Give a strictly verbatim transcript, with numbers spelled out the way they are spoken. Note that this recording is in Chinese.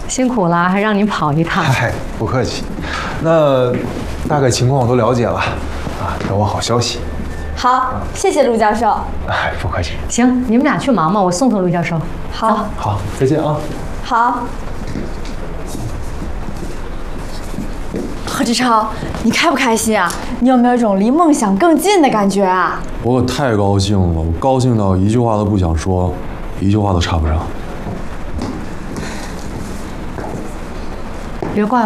辛苦了，还让你跑一趟。 嗨，不客气。那大概情况我都了解了，啊，等我好消息。 好，谢谢陆教授。 哎，不客气。 行，你们俩去忙吧，我送送陆教授。 好， 好，再见啊。 好。何志超，你开不开心啊？你有没有一种离梦想更近的感觉啊？ 我可太高兴了，我高兴到一句话都不想说，一句话都插不上。 别怪我。